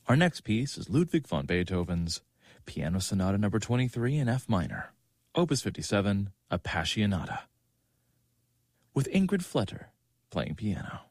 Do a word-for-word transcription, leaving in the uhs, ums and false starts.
Our next piece is Ludwig van Beethoven's Piano Sonata number twenty-three in F minor, Opus fifty-seven, Appassionata, with Ingrid Fletter playing piano.